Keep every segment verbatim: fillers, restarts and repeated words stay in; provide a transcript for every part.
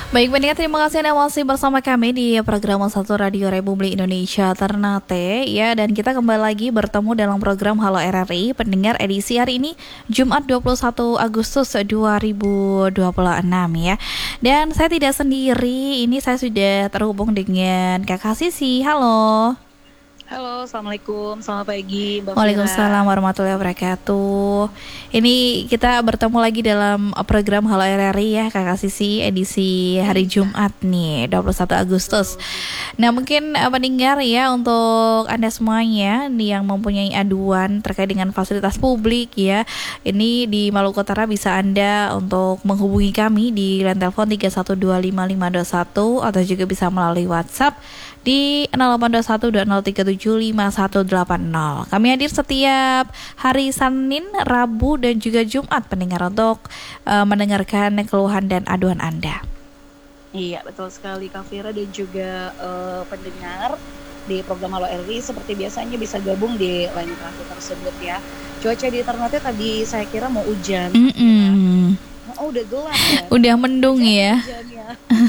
Baik, pendengar, terima kasih Anda masih bersama kami di program satu Radio Republik Indonesia Ternate ya, dan kita kembali lagi bertemu dalam program Halo R R I pendengar edisi hari ini Jumat dua puluh satu Agustus dua ribu dua puluh enam ya. Dan saya tidak sendiri, ini saya sudah terhubung dengan Kakak Sisi. Halo. Halo, Assalamualaikum, selamat pagi Mbak Fira. Waalaikumsalam warahmatullahi wabarakatuh. Ini kita bertemu lagi dalam program Halo R R I ya Kakak Sisi, edisi hari Jumat nih dua puluh satu Agustus. Nah, mungkin uh, pendengar ya, untuk Anda semuanya nih yang mempunyai aduan terkait dengan fasilitas publik ya, ini di Maluku Utara bisa Anda untuk menghubungi kami di line telepon tiga satu dua lima lima dua satu atau juga bisa melalui WhatsApp di nol delapan dua satu dua nol tiga tujuh lima satu delapan nol. Kami hadir setiap hari Senin, Rabu, dan juga Jumat pendengar untuk uh, mendengarkan keluhan dan aduan Anda. Iya, betul sekali Kak Fira, dan juga uh, pendengar di program Halo R R I seperti biasanya bisa gabung di line terakhir tersebut ya. Cuaca di Ternate tadi saya kira mau hujan. Mm-mm. Ya. Oh, udah gelap ya. Udah mendung ya. Hujannya.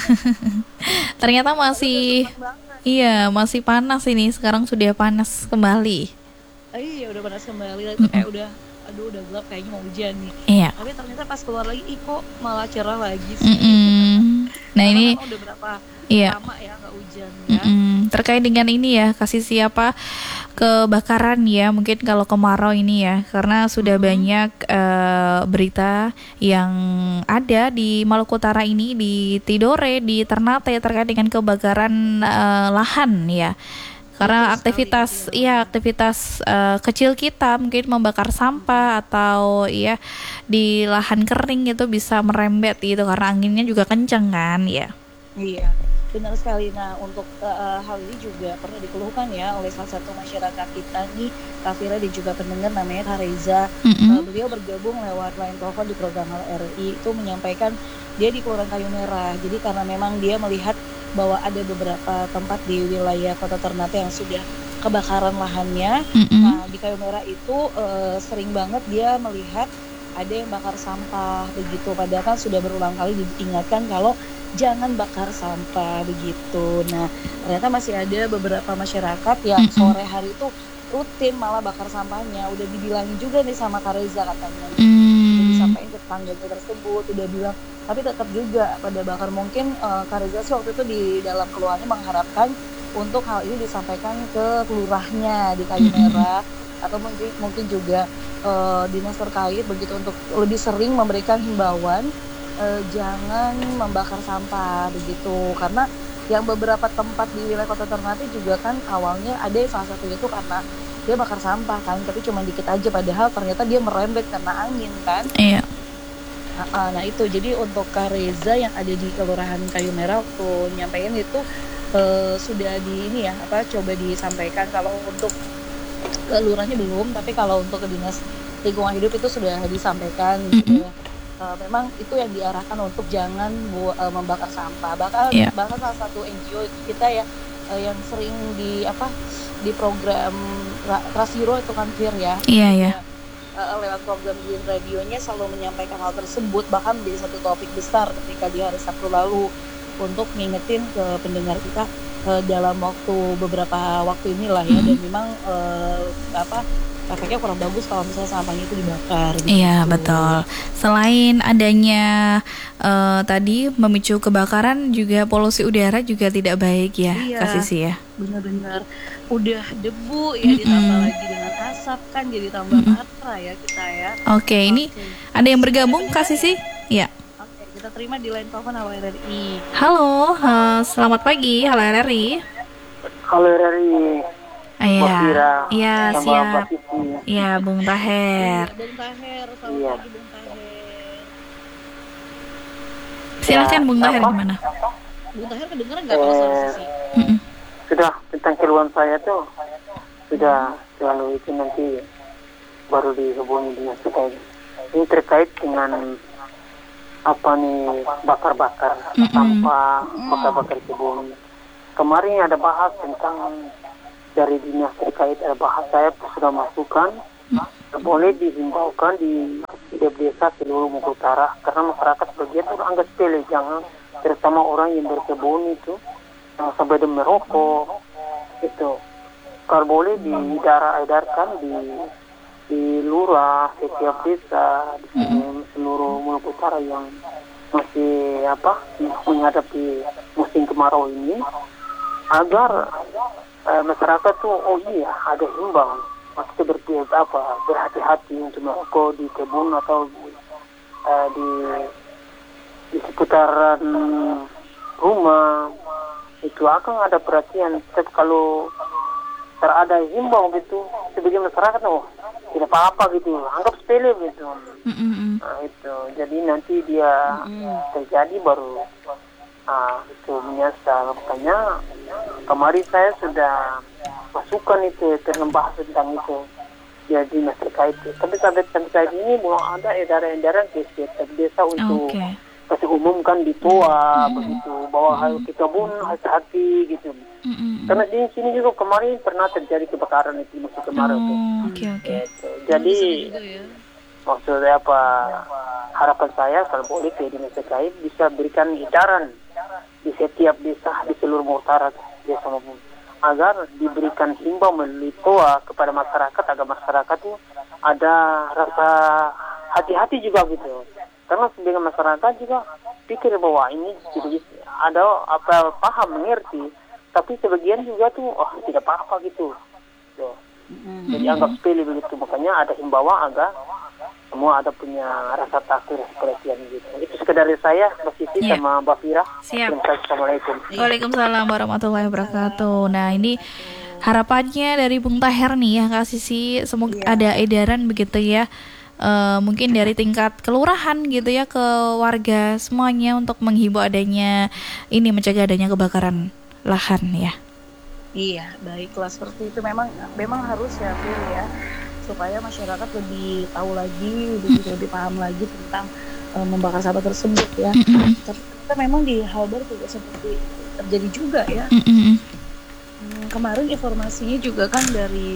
Ternyata masih iya, masih panas ini. Sekarang sudah panas kembali. Oh, iya, udah panas kembali. Itu kayak udah, aduh udah gelap, kayaknya mau hujan nih. Iya. Tapi ternyata pas keluar lagi, ih kok malah cerah lagi sih. Mm-mm. Nah, karena ini udah berapa iya. lama ya nggak hujan ya. Mm-mm. Terkait dengan ini ya, kasih siapa kebakaran ya, mungkin kalau kemarau ini ya, karena sudah mm-hmm. banyak uh, berita yang ada di Maluku Utara ini, di Tidore, di Ternate terkait dengan kebakaran uh, lahan ya. Karena aktivitas ya aktivitas uh, kecil kita mungkin membakar sampah atau ya di lahan kering itu bisa merembet gitu karena anginnya juga kenceng kan ya. Iya, benar sekali. Nah, untuk uh, hal ini juga pernah dikeluhkan ya oleh salah satu masyarakat kita nih, Kak Fira, dan juga pendengar namanya Kak Reza. Mm-hmm. Uh, beliau bergabung lewat line telepon di program Halo R R I, itu menyampaikan dia di Kelurahan Kayu Merah. Jadi karena memang dia melihat bahwa ada beberapa tempat di wilayah Kota Ternate yang sudah kebakaran lahannya. Mm-hmm. Nah, di Kayu Merah itu uh, sering banget dia melihat ada yang bakar sampah begitu. Padahal kan sudah berulang kali diingatkan kalau jangan bakar sampah begitu. Nah, ternyata masih ada beberapa masyarakat yang mm-hmm. sore hari itu rutin malah bakar sampahnya. Udah dibilangin juga nih sama Kak Reza katanya. Mm. Udah disampaikan ke tetangganya tersebut, udah bilang, tapi tetap juga pada bakar. Mungkin uh, Kak Reza sih waktu itu di dalam keluarnya mengharapkan untuk hal ini disampaikan ke kelurahnya di Kayu Merah, mm-hmm. atau mungkin mungkin juga uh, dinas terkait begitu untuk lebih sering memberikan himbauan uh, jangan membakar sampah begitu. Karena yang beberapa tempat di wilayah Kota Ternate juga kan awalnya ada salah satunya itu karena dia bakar sampah kan, tapi cuma dikit aja, padahal ternyata dia merembet karena angin kan. Iya. Nah, nah itu jadi untuk Kak Reza yang ada di Kelurahan Kayu Merah waktu nyampaikan itu uh, sudah di ini ya apa coba disampaikan kalau untuk ke lurahnya belum, tapi kalau untuk ke dinas lingkungan hidup itu sudah disampaikan. Mm-hmm. Sudah, uh, memang itu yang diarahkan untuk jangan bu- uh, membakar sampah. Bahkan yeah. bahkan salah satu N G O kita ya uh, yang sering di apa di program Rasiro itu kan Fir ya. Iya yeah, iya. Yeah. Uh, lewat program di radionya selalu menyampaikan hal tersebut, bahkan menjadi satu topik besar ketika di hari Sabtu lalu untuk ngingetin ke pendengar kita uh, dalam waktu beberapa waktu inilah ya. Mm-hmm. Dan memang uh, apa efeknya kurang bagus kalau misalnya sampahnya itu dibakar gitu. Iya betul. Selain adanya uh, tadi memicu kebakaran, juga polusi udara juga tidak baik ya, iya, Kak Sisi ya. Benar-benar udah debu ya, mm-hmm. ditambah lagi dengan asap kan jadi tambah mm-hmm. parah ya kita ya. Oke, okay, ini okay. Ada yang bergabung Kak Sisi? Ya. Oke, okay, kita terima di line telepon Halo R R I. Halo, uh, selamat pagi Halo R R I. Halo R R I. Iya, iya siap. Iya, Bung Taher. Iya, Bung Taher, selamat iya. pagi Bung Taher. Silakan Bung Taher, gimana? Bung Taher kedengeran nggak kalau sama Sisi? Mm-mm. Sudah, tentang keluhan saya tuh sudah selalu itu nanti baru dihubungi dengan terkait. Ini terkait dengan apa nih bakar-bakar mm-mm. sampah, bakar-bakar kebun. Kemarin ada bahas tentang dari dinas terkait, ada bahas saya sudah masukkan boleh dihimbaukan di setiap desa seluruh Maluku Utara, karena masyarakat sebagian itu anggap sepele, jangan terutama orang yang berkebun itu, yang sampai merokok itu. Kalau boleh diedarkan di di lurah setiap desa di sini, seluruh Maluku Utara yang masih apa menghadapi musim kemarau ini, agar eh, masyarakat tuh oh iya ada himbauan maksudnya berarti apa berhati-hati untuk merokok di kebun atau eh, di di seputaran rumah itu akan ada perhatian. Tapi kalau terada himbau gitu sebagai masyarakat oh tidak apa-apa gitu, anggap sepele gitu. Mm-mm. Nah, itu jadi nanti dia mm-hmm. terjadi baru ah itu menyesal. Makanya kemarin saya sudah masukkan itu terlembah tentang itu ya dinas terkait. Tapi sampai terkait ini belum ada edaran-edaran ke setiap desa untuk okay. kasih umumkan di tua mm-hmm. begitu bahwa mm-hmm. harus kita pun hati-hati gitu. Mm-hmm. Karena di sini juga kemarin pernah terjadi kebakaran itu musim kemarau oh, tuh. Oke oke. Jadi maksudnya apa harapan saya kalau boleh ke dinas terkait bisa berikan edaran di setiap desa di seluruh Utara desa maupun agar diberikan himbau melalui toa kepada masyarakat agar masyarakat itu ada rasa hati-hati juga gitu. Karena sebagian masyarakat juga pikir bahwa ini ada apa paham mengerti, tapi sebagian juga tuh oh tidak apa-apa gitu. Tuh. Mm-hmm. Jadi anggap sepele begitu. Makanya ada himbauan agar semua ada punya rasa takut dan perhatian gitu. Itu sekedar dari saya, Mbak Siti yeah. sama Mbak Fira. Siap. Assalamualaikum. Waalaikumsalam warahmatullahi wabarakatuh. Nah ini harapannya dari Bung Taher nih ya Kak Sisi, semoga yeah. ada edaran begitu ya. Uh, mungkin dari tingkat kelurahan gitu ya ke warga semuanya untuk menghimbau adanya ini mencegah adanya kebakaran lahan ya. Iya, baiklah seperti itu memang memang harus ya Fir ya. Supaya masyarakat lebih tahu lagi, lebih, mm. lebih paham lagi tentang uh, membakar sampah tersebut ya. Mm-hmm. Tapi kita memang di Halbar juga seperti terjadi juga ya. Mm-hmm. Hmm, kemarin informasinya juga kan dari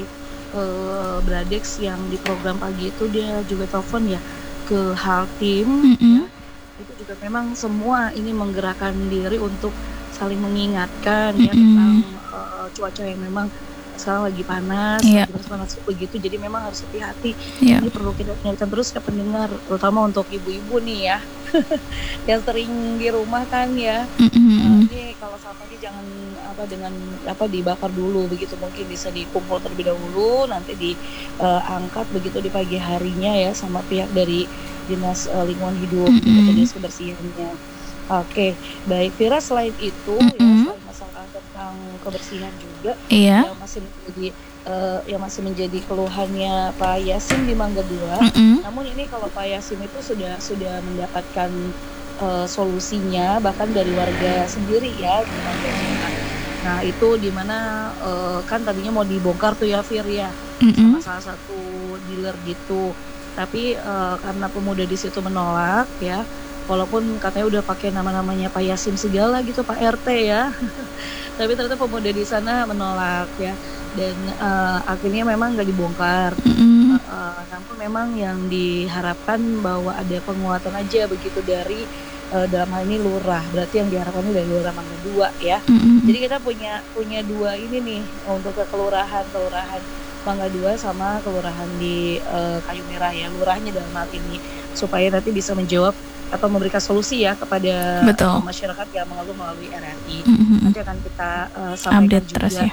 uh, Bradex yang di program pagi itu dia juga telepon ya ke Haltim. Mm-hmm. Ya. Itu juga memang semua ini menggerakkan diri untuk saling mengingatkan mm-hmm. ya tentang uh, cuaca yang memang sekarang lagi panas, yeah. lagi panas begitu, jadi memang harus hati-hati. Yeah. Ini perlu kita ingatkan terus ke pendengar, terutama untuk ibu-ibu nih ya, yang sering di rumah kan ya. Mm-hmm. Uh, ini kalau sampahnya jangan apa dengan apa dibakar dulu, begitu mungkin bisa dikumpul terlebih dahulu, nanti diangkat uh, begitu di pagi harinya ya sama pihak dari dinas uh, lingkungan hidup, mm-hmm. dinas kebersihannya. Oke, okay. Baik Fira, selain itu mm-hmm. ya selain masalah tentang kebersihan juga yeah. yang masih menjadi uh, yang masih menjadi keluhannya Pak Yasin di Mangga Dua. Mm-hmm. Namun ini kalau Pak Yasin itu sudah sudah mendapatkan uh, solusinya bahkan dari warga sendiri ya di Mangga Dua. Nah itu dimana uh, kan tadinya mau dibongkar tuh ya Fir ya mm-hmm. sama salah satu dealer gitu, tapi uh, karena pemuda di situ menolak ya. Walaupun katanya udah pakai nama-namanya Pak Yasin segala gitu, Pak R T ya. Tapi ternyata pemuda di sana menolak ya. Dan uh, akhirnya memang nggak dibongkar. Mm-hmm. Uh, uh, namun memang yang diharapkan bahwa ada penguatan aja begitu dari uh, dalam hal ini lurah. Berarti yang diharapkan dari Lurah Mangga Dua ya. Mm-hmm. Jadi kita punya punya dua ini nih untuk ke kelurahan kelurahan Mangga Dua sama kelurahan di uh, Kayu Merah ya. Lurahnya dalam hal ini supaya nanti bisa menjawab atau memberikan solusi ya kepada uh, masyarakat yang mengeluh melalui R R I. Mm-hmm. Nanti akan kita uh, sampaikan update juga. Terus ya.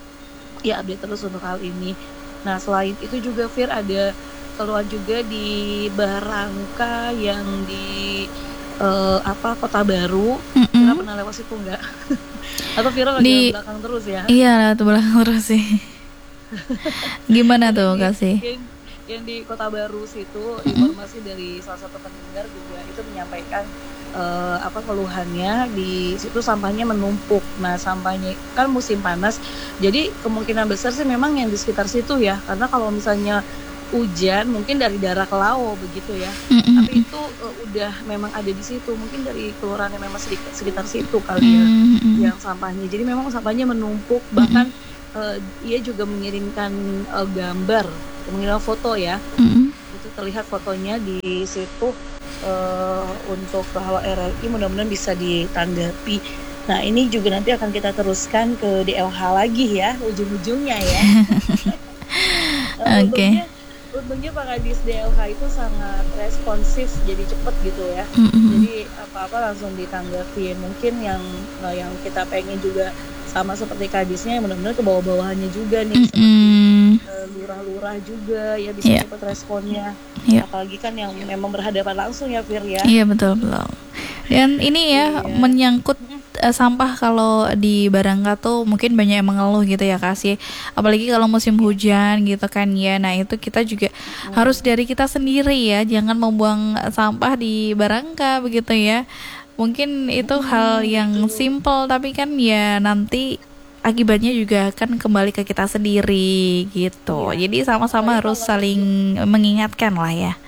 Ya update terus untuk hal ini. Nah selain itu juga Fir ada keluhan juga di Barangka yang di uh, apa Kota Baru. Mm-hmm. Fira pernah lewat situ enggak? Atau Fira lagi di belakang terus ya? Iya lewat belakang terus sih. Gimana tuh Kasih? Yang di Kota Baru situ informasi dari salah satu pendengar juga itu menyampaikan uh, apa keluhannya di situ sampahnya menumpuk. Nah sampahnya kan musim panas, jadi kemungkinan besar sih memang yang di sekitar situ ya, karena kalau misalnya hujan mungkin dari daerah Kelao begitu ya. Mm-hmm. Tapi itu uh, udah memang ada di situ, mungkin dari kelurahan yang memang sekitar, sekitar situ kali ya mm-hmm. yang sampahnya. Jadi memang sampahnya menumpuk, bahkan mm-hmm. uh, ia juga mengirimkan uh, gambar, mengirim foto ya. Mm-hmm. Itu terlihat fotonya di situ uh, untuk bahwa R R I mudah-mudahan bisa ditanggapi. Nah ini juga nanti akan kita teruskan ke D L H lagi ya ujung-ujungnya ya. Oke. Okay. Untungnya Pak Kadis D L H itu sangat responsif, jadi cepet gitu ya. Mm-hmm. Jadi apa-apa langsung ditanggapi. Mungkin yang uh, yang kita pengen juga sama seperti Kadisnya, mudah-mudahan ke bawah-bawahannya juga nih, mm-hmm. seperti uh, lurah-lurah juga ya bisa yeah. cepat responnya. Yeah. Apalagi kan yang memang berhadapan langsung ya Fir ya. Iya yeah, betul betul. Dan ini ya yeah. menyangkut uh, sampah kalau di Barangka tuh mungkin banyak yang mengeluh gitu ya kasih, apalagi kalau musim hujan gitu kan ya. Nah itu kita juga hmm. harus dari kita sendiri ya, jangan membuang sampah di Barangka begitu ya. Mungkin itu hmm, hal yang itu. simple tapi kan ya nanti akibatnya juga akan kembali ke kita sendiri gitu. Iya. Jadi sama-sama harus saling hujan. mengingatkan lah ya.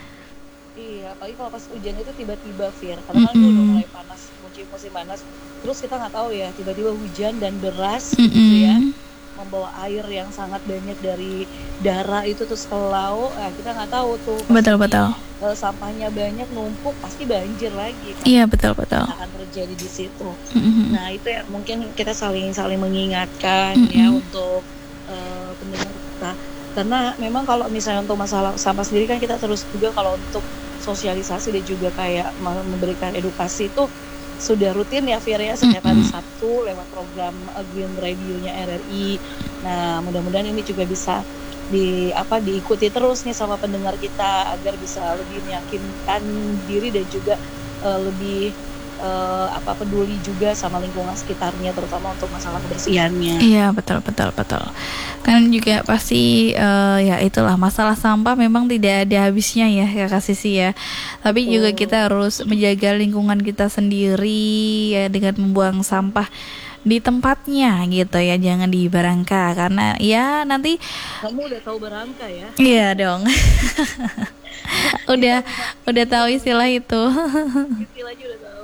Iya, apalagi kalau pas hujan itu tiba-tiba Fir, karena mm-hmm. kan udah mulai panas, musim panas, terus kita nggak tahu ya tiba-tiba hujan dan deras mm-hmm. gitu ya, membawa air yang sangat banyak dari darat itu terus ke laut. Nah, kita nggak tahu tuh. Betul-betul. Uh, sampahnya banyak numpuk pasti banjir lagi kan. Iya betul-betul. Akan terjadi di situ. Mm-hmm. Nah itu ya mungkin kita saling saling mengingatkan mm-hmm. ya untuk uh, pendengar kita. Karena memang kalau misalnya untuk masalah sampah sendiri kan kita terus juga kalau untuk sosialisasi dan juga kayak memberikan edukasi itu sudah rutin ya Fir ya setiap hari Sabtu lewat program Green Radio-nya R R I. Nah mudah-mudahan ini juga bisa di apa diikuti terus nih sama pendengar kita agar bisa lebih meyakinkan diri dan juga uh, lebih uh, apa peduli juga sama lingkungan sekitarnya terutama untuk masalah kebersihannya. Iya betul betul betul. Kan juga pasti uh, ya itulah masalah sampah memang tidak ada habisnya ya ya Kak Sisi ya. Tapi oh. juga kita harus menjaga lingkungan kita sendiri ya dengan membuang sampah di tempatnya gitu ya, jangan di Barangka karena ya nanti kamu udah tahu Barangka ya? Iya dong. udah udah tahu istilah itu. Istilahnya udah tahu.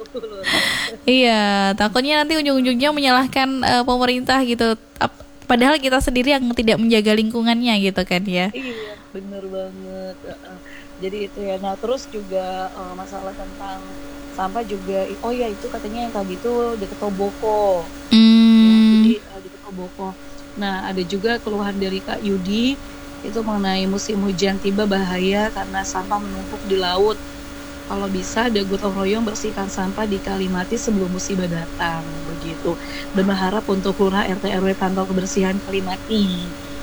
Iya, takutnya nanti ujung-ujungnya menyalahkan uh, pemerintah gitu. Padahal kita sendiri yang tidak menjaga lingkungannya gitu kan ya. Iya, bener banget. Jadi itu ya. Nah, terus juga uh, masalah tentang sampah juga, oh ya itu katanya yang tadi itu deket Toboko. Mm. Ya, jadi uh, deket Toboko. Nah ada juga keluhan dari Kak Yudi itu mengenai musim hujan tiba bahaya karena sampah menumpuk di laut. Kalau bisa ada gotong royong bersihkan sampah di Kalimati sebelum musibah datang begitu. Dan berharap untuk lurah R T R W pantau kebersihan Kalimati.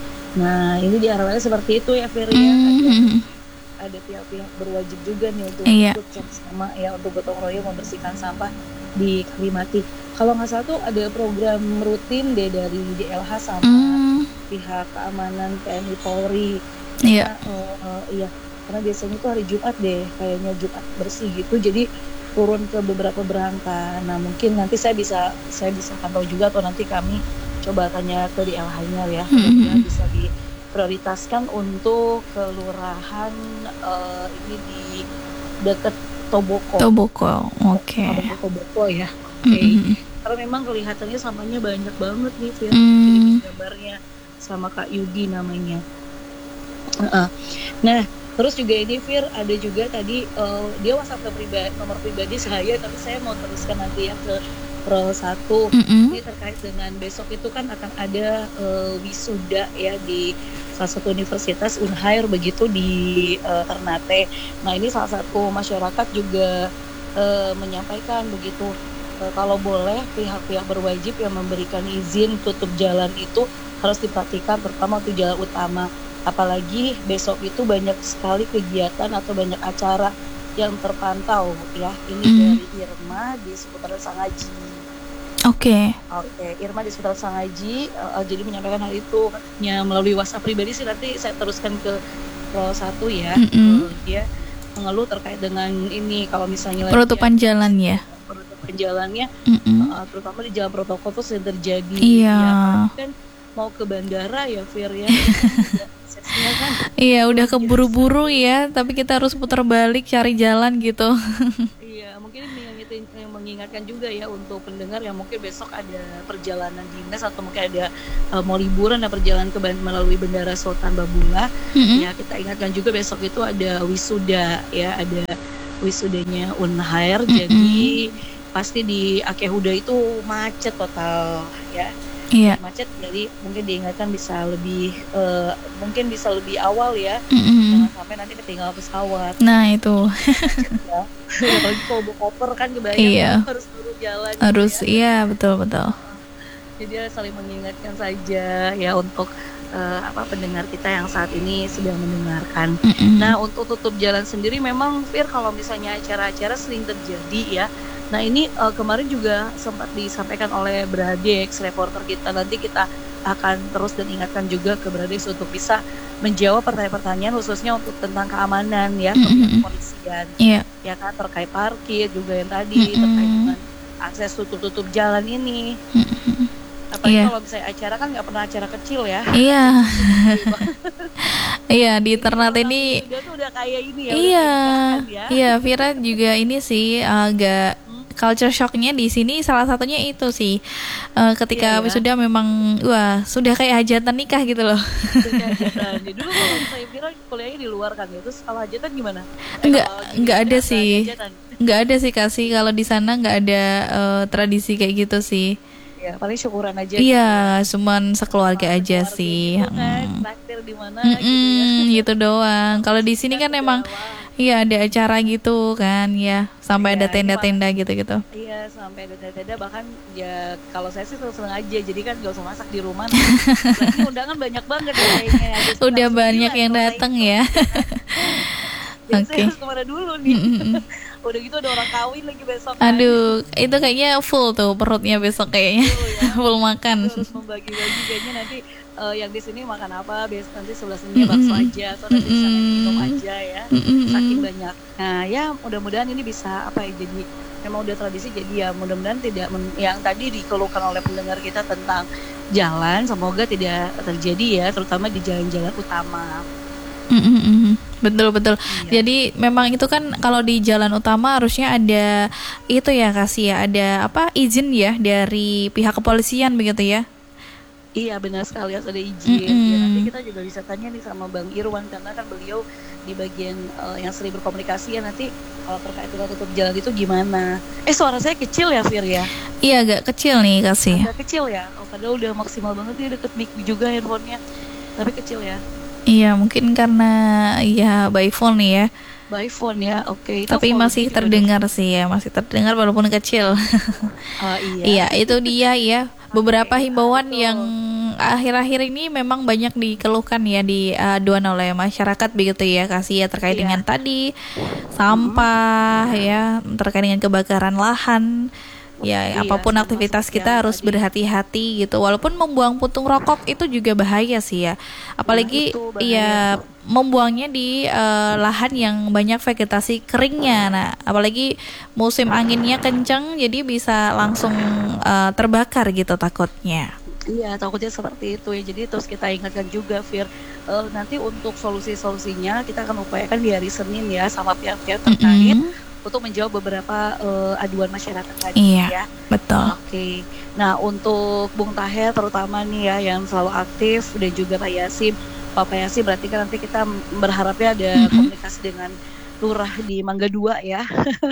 Nah ini diarahkannya seperti itu ya Fir ya. Mm. Ada pihak-pihak berwajib juga nih untuk iya. ikut sama ya untuk gotong royong membersihkan sampah di Kalimati. Kalau nggak salah tuh ada program rutin deh dari D L H sama mm. pihak keamanan T N I Polri. Iya. Karena, uh, uh, iya. Karena biasanya tuh hari Jumat deh, kayaknya Jumat bersih gitu. Jadi turun ke beberapa Barangka. Nah mungkin nanti saya bisa saya bisa pantau juga atau nanti kami coba tanya ke D L H-nya ya, mm-hmm. ya bisa di prioritaskan untuk kelurahan uh, ini di dekat Toboko. Toboko, oke. Okay. Toboko ya, oke. Okay. Mm-hmm. Karena memang kelihatannya sampahnya banyak banget nih, Fir. Mm. Jadi gambarnya sama Kak Yudi namanya. Uh-uh. Nah, terus juga ini Fir ada juga tadi uh, dia WhatsApp ke pribadi, nomor pribadi saya, tapi saya mau teruskan nanti ya ke Pro satu. Mm-hmm. Ini terkait dengan besok itu kan akan ada uh, wisuda ya di salah satu universitas Unhair begitu di uh, Ternate. Nah ini salah satu masyarakat juga uh, menyampaikan begitu uh, kalau boleh pihak-pihak berwajib yang memberikan izin tutup jalan itu harus diperhatikan terutama untuk jalan utama. Apalagi besok itu banyak sekali kegiatan atau banyak acara yang terpantau ya. Ini mm. dari Irma di seputaran Sangaji. Oke. Okay. Oke, okay. Irma di seputaran Sangaji uh, jadi menyampaikan hal itu katanya melalui WhatsApp pribadi sih, nanti saya teruskan ke Pro satu ya. Uh, dia mengeluh terkait dengan ini kalau misalnya penutupan jalan ya. Penutupan jalannya uh, terutama di jalan protokol tuh sering terjadi. Iya. Ya, kan mau ke bandara ya Fir ya. Kan? Iya udah keburu-buru ya, tapi kita harus putar balik cari jalan gitu. Iya mungkin mengingatkan juga ya untuk pendengar yang mungkin besok ada perjalanan dinas atau mungkin ada uh, mau liburan dan perjalanan ke melalui Bandara Sultan Babula. Mm-hmm. Ya kita ingatkan juga besok itu ada wisuda ya, ada wisudanya Unhair, Mm-mm. jadi pasti di Akehuda itu macet total ya. Iya. Macet, jadi mungkin diingatkan bisa lebih uh, mungkin bisa lebih awal ya. Mm-mm. Jangan sampai nanti ketinggalan pesawat. Nah itu. Ya. Apalagi kalau bawa koper kan kebayang Iya. harus turun jalan. Harus, gitu ya. iya betul betul. Jadi saling mengingatkan saja ya untuk uh, apa pendengar kita yang saat ini sedang mendengarkan. Mm-mm. Nah, untuk tutup jalan sendiri memang Fir, kalau misalnya acara-acara sering terjadi ya. Nah, ini uh, kemarin juga sempat disampaikan oleh Bradex, reporter kita. Nanti kita akan terus dan ingatkan juga ke Bradex untuk bisa menjawab pertanyaan-pertanyaan khususnya untuk tentang keamanan ya, Mm-mm. kepolisian. Iya. Ya kan, terkait parkir juga yang tadi, Mm-mm. terkait dengan akses tutup-tutup jalan ini. Mm-mm. Apalagi Iya. kalau misalnya acara kan nggak pernah acara kecil ya. Iya. Iya, di internet ini. Udah tuh udah kayak ini ya. Iya, udah kayak nikahan ya. iya, Vira juga ini sih agak culture shocknya di sini salah satunya itu sih. Eh, ketika Iya, ya. wisuda memang wah sudah kayak hajatan nikah gitu loh. Udah hajatan. Jadi dulu kalau saya Vira kuliahnya di luar kan ya. Terus kalau hajatan gimana? Eh, Enggak, kalau di enggak sini ada ada sih. hajatan. Enggak ada sih kasih kalau di sana enggak ada eh, tradisi kayak gitu sih. Ya, paling syukuran aja. Iya, cuman sekeluarga Sama aja keluarga sih. gitu kan, Mm. traktir di mana gitu ya. Mm-mm, gitu doang. Kalau di sini kan Udah, emang wah. iya ada acara gitu kan ya, sampai Iya, ada ini tenda-tenda gitu-gitu. Iya, sampai ada tenda-tenda, bahkan ya kalau saya sih seneng aja, jadi kan gak usah masak di rumah. Berarti undangan banyak banget ya kayaknya. Ada sekitar Udah banyak sembilan yang kalau datang saya ya. hitung. Jadi Oke. saya harus kemana dulu nih. Mm-mm. Udah gitu ada orang kawin lagi besok kan. Aduh, itu kayaknya full tuh perutnya besok kayaknya. Full ya. Full makan. Harus membagi-bagi kayaknya nanti eh, yang di sini makan apa, bias nanti sebelah sini bakso Mm-mm. aja atau nanti di sana Mm-mm. minum aja ya. Mm-mm. Saking banyak. Nah, ya mudah-mudahan ini bisa apa ya, jadi memang udah tradisi, jadi ya mudah-mudahan tidak men- yang tadi dikeluhkan oleh pendengar kita tentang jalan semoga tidak terjadi ya, terutama di jalan-jalan utama. Mm-mm. Betul betul. Iya. Jadi memang itu kan kalau di jalan utama harusnya ada itu ya kasih ya ada apa izin ya dari pihak kepolisian begitu ya. Iya benar sekali, harus ada izin. Mm-mm. Ya, nanti kita juga bisa tanya nih sama Bang Irwan karena kan beliau di bagian eh, yang sering berkomunikasi ya, nanti kalau terkait dengan tutup jalan itu gimana. Eh suara saya kecil ya Fir ya? Iya agak kecil nih kasih. Agak kecil ya? Oh, padahal udah maksimal banget nih deket mic juga handphonenya. Tapi kecil ya? Iya mungkin karena ya by phone nih ya. By phone ya, oke. Itu Tapi volume masih gimana? terdengar sih ya, masih terdengar walaupun kecil. Ah, iya. Iya, itu dia ya. Beberapa Oke, himbauan betul. yang akhir-akhir ini memang banyak dikeluhkan ya di aduan oleh masyarakat begitu ya, kasih ya terkait Iya. dengan tadi sampah ya, terkait dengan kebakaran lahan. Ya, Iya, apapun termasuk aktivitas yang kita harus tadi. berhati-hati gitu. Walaupun membuang puntung rokok itu juga bahaya sih ya. Apalagi Nah, itu bahaya. ya membuangnya di eh, lahan yang banyak vegetasi keringnya. Nah, apalagi musim anginnya kencang jadi bisa langsung eh, terbakar gitu takutnya. Iya, takutnya seperti itu ya. Jadi terus kita ingatkan juga, Fir, eh, nanti untuk solusi-solusinya kita akan upayakan di hari Senin ya sama pihak-pihak terkait Mm-mm. untuk menjawab beberapa eh, aduan masyarakat tadi Iya, ya. betul. Oke. Nah, untuk Bung Taher terutama nih ya yang selalu aktif dan juga Pak Yasim. Pak Yasim berarti kan nanti kita berharapnya ada Mm-mm. komunikasi dengan lurah di Mangga Dua ya.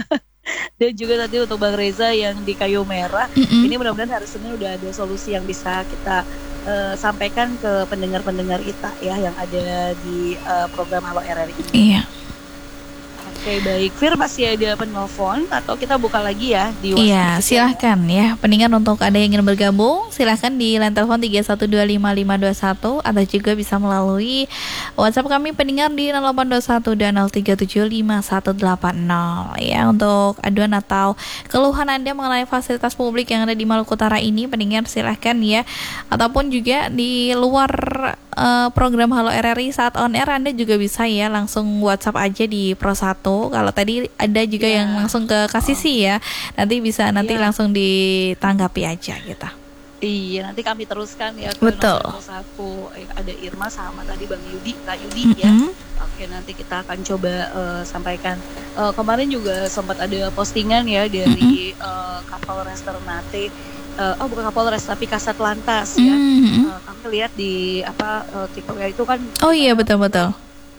Dan juga tadi untuk Bang Reza yang di Kayu Merah. Mm-mm. Ini mudah-mudahan hari Senin udah ada solusi yang bisa kita eh, sampaikan ke pendengar-pendengar kita ya yang ada di eh, program Halo R R I ini. Iya. Oke, baik. Fir, masih ada penelpon atau kita buka lagi ya di Iya, WhatsApp? silahkan ya. Pendengar untuk ada yang ingin bergabung, silahkan di line telepon tiga satu dua lima lima dua satu atau juga bisa melalui WhatsApp kami pendengar di nol delapan dua satu dua nol tiga tujuh lima satu delapan nol ya untuk aduan atau keluhan Anda mengenai fasilitas publik yang ada di Maluku Utara ini, pendengar silahkan ya. Ataupun juga di luar eh, program Halo R R I saat on air Anda juga bisa ya langsung WhatsApp aja di Pro satu. Kalau tadi ada juga Ya. yang langsung ke Kasisi ya. Nanti bisa nanti Ya. langsung ditanggapi aja gitu. Iya, nanti kami teruskan ya ke Betul. nomor satu. Eh, ada Irma sama tadi Bang Yudi, Kak Yudi ya. Mm-mm. Oke, nanti kita akan coba eh, sampaikan. Eh, kemarin juga sempat ada postingan ya dari eh, Kapolres Ternate. Eh, oh bukan Kapolres tapi Kasat Lantas ya. Mm-mm. Eh, kami lihat di apa eh, TikTok ya itu kan. Oh iya betul-betul.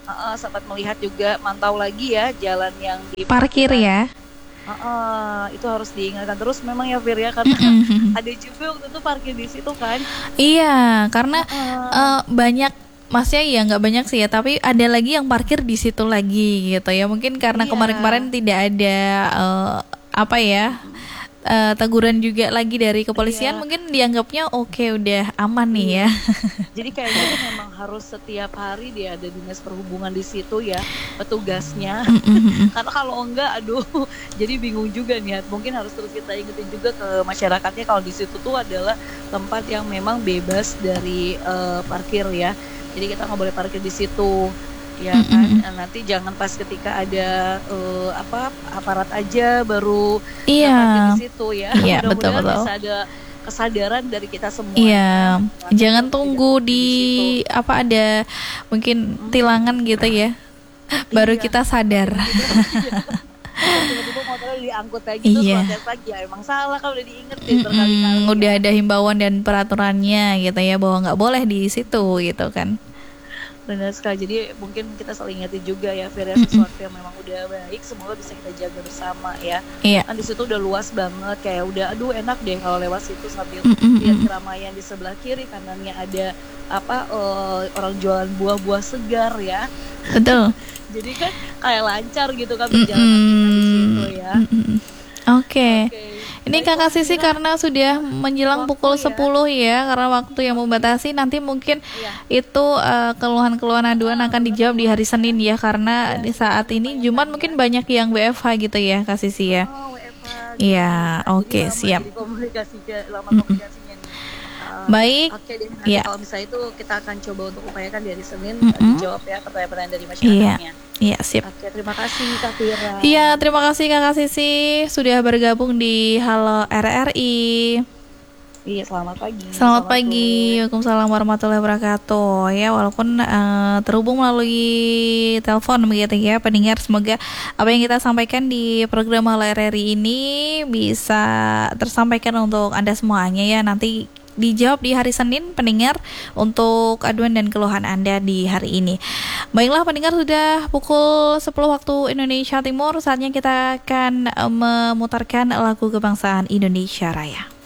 uh, sempat melihat juga, mantau lagi ya jalan yang di parkir ya. Uh, uh, itu harus diingatkan terus memang ya Fir ya, karena ada juga waktu itu parkir di situ kan. Iya, karena uh, uh, banyak, maksudnya ya nggak banyak sih ya, tapi ada lagi yang parkir di situ lagi gitu ya. Mungkin karena iya. kemarin-kemarin tidak ada uh, apa ya uh, teguran juga lagi dari kepolisian, iya. mungkin dianggapnya oke okay, udah aman nih ya. Jadi kayaknya tuh memang harus setiap hari dia ada dinas perhubungan di situ ya, petugasnya. Karena kalau enggak, aduh, jadi bingung juga nih. Mungkin harus terus kita ingetin juga ke masyarakatnya kalau di situ tuh adalah tempat yang memang bebas dari uh, parkir ya. Jadi kita nggak boleh parkir di situ. Ya kan, mm-hmm. nanti jangan pas ketika ada uh, apa aparat aja baru iya. parkir di situ ya. Iya, betul betul. Bisa ada kesadaran dari kita semua. Iya, kan? Jangan tunggu di, di apa ada mungkin tilangan gitu ya, baru iya. kita sadar. Tiba-tiba motornya diangkut lagi iya. terus lagi ya emang salah kalau udah diingetin berkali-kali. Udah ada himbauan dan peraturannya gitu ya bahwa nggak boleh di situ gitu kan. Benar sekali, jadi mungkin kita saling ingetin juga ya Fir, sesuatu yang memang udah baik semoga bisa kita jaga bersama ya. Iya. Kan di situ udah luas banget, kayak udah aduh enak deh kalau lewat situ sambil Mm-mm. lihat keramaian di sebelah kiri kanannya ada apa uh, orang jualan buah-buah segar ya. Betul. Jadi kan kayak lancar gitu kan perjalanan kita di situ ya. Oke. Okay. Okay. Ini Kakak Sisi karena sudah menjelang waktu pukul ya. sepuluh ya, karena waktu yang membatasi, nanti mungkin ya. itu uh, keluhan-keluhan aduan akan dijawab di hari Senin ya, karena ya, di saat ini Jumat ya. Mungkin banyak yang W F H gitu ya Kak Sisi ya. Oh, W F H. Iya, oke okay, siap. Komunikasinya, lama komunikasinya nih. Uh, Baik. Oke okay, deh, nanti ya. kalau misalnya itu kita akan coba untuk upayakan dari Senin Mm-mm. dijawab ya pertanyaan-pertanyaan dari masyarakatnya. Iya. Iya, sip. Oke, terima kasih Kak Fira. Iya, terima kasih Kakak Sisi sudah bergabung di Halo R R I. Iya, selamat pagi. Selamat, selamat pagi. Waalaikumsalam warahmatullahi wabarakatuh. Ya, walaupun uh, terhubung melalui telepon begitu ya, pendengar, semoga apa yang kita sampaikan di program Halo R R I ini bisa tersampaikan untuk Anda semuanya ya. Nanti dijawab di hari Senin pendengar untuk aduan dan keluhan Anda di hari ini. Baiklah pendengar, sudah pukul sepuluh waktu Indonesia Timur, saatnya kita akan memutarkan lagu kebangsaan Indonesia Raya.